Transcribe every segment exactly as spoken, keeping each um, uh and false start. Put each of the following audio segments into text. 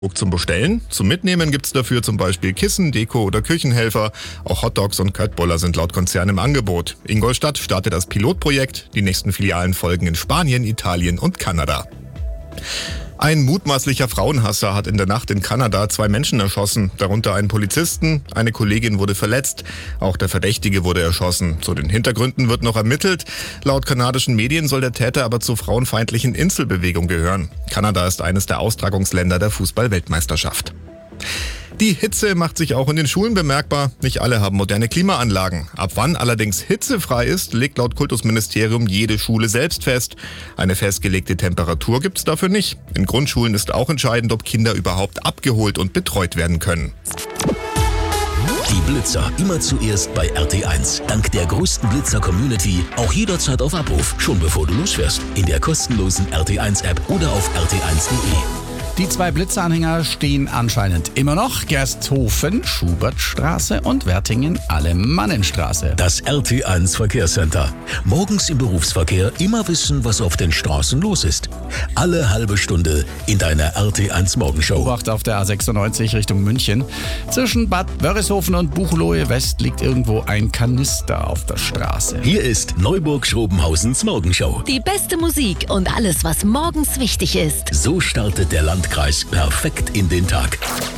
Zum Bestellen. Zum Mitnehmen gibt's dafür zum Beispiel Kissen, Deko oder Küchenhelfer. Auch Hotdogs und Köttbullar sind laut Konzern im Angebot. Ingolstadt startet das Pilotprojekt. Die nächsten Filialen folgen in Spanien, Italien und Kanada. Ein mutmaßlicher Frauenhasser hat in der Nacht in Kanada zwei Menschen erschossen, darunter einen Polizisten. Eine Kollegin wurde verletzt. Auch der Verdächtige wurde erschossen. Zu den Hintergründen wird noch ermittelt. Laut kanadischen Medien soll der Täter aber zur frauenfeindlichen Inselbewegung gehören. Kanada ist eines der Austragungsländer der Fußball-Weltmeisterschaft. Die Hitze macht sich auch in den Schulen bemerkbar. Nicht alle haben moderne Klimaanlagen. Ab wann allerdings hitzefrei ist, legt laut Kultusministerium jede Schule selbst fest. Eine festgelegte Temperatur gibt's dafür nicht. In Grundschulen ist auch entscheidend, ob Kinder überhaupt abgeholt und betreut werden können. Die Blitzer immer zuerst bei R T eins. Dank der größten Blitzer-Community auch jederzeit auf Abruf, schon bevor du losfährst. In der kostenlosen R T eins App oder auf r t eins punkt de. Die zwei Blitzeranhänger stehen anscheinend immer noch. Gersthofen, Schubertstraße und Wertingen, Alemannenstraße. Das R T eins Verkehrscenter. Morgens im Berufsverkehr immer wissen, was auf den Straßen los ist. Alle halbe Stunde in deiner R T eins Morgenshow. Beobacht auf der A sechsundneunzig Richtung München. Zwischen Bad Wörishofen und Buchloe West liegt irgendwo ein Kanister auf der Straße. Hier ist Neuburg-Schrobenhausens Morgenshow. Die beste Musik und alles, was morgens wichtig ist. So startet der Landkreis perfekt in den Tag.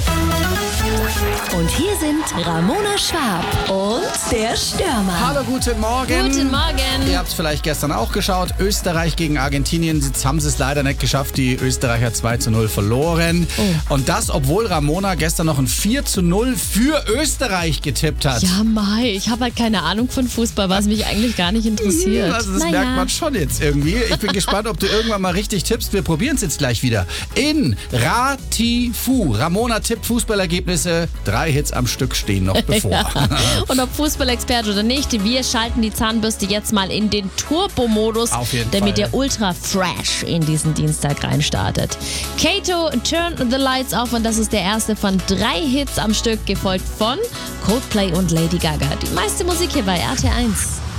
Und hier sind Ramona Schwab und der Stürmer. Hallo, guten Morgen. Guten Morgen. Ihr habt es vielleicht gestern auch geschaut. Österreich gegen Argentinien. Jetzt haben sie es leider nicht geschafft. Die Österreicher zwei zu null verloren. Oh. Und das, obwohl Ramona gestern noch ein vier zu null für Österreich getippt hat. Ja, Mai, ich habe halt keine Ahnung von Fußball, was mich eigentlich gar nicht interessiert. Also das naja. merkt man schon jetzt irgendwie. Ich bin gespannt, ob du irgendwann mal richtig tippst. Wir probieren es jetzt gleich wieder. In Ratifu. Ramona tippt Fußballergebnisse. Drei Hits am Stück stehen noch bevor. Ja. Und ob Fußballexperte oder nicht, wir schalten die Zahnbürste jetzt mal in den Turbo-Modus, damit ihr ultra fresh in diesen Dienstag reinstartet. Kato, Turn the Lights Off, und das ist der erste von drei Hits am Stück, gefolgt von Coldplay und Lady Gaga. Die meiste Musik hier bei R T eins.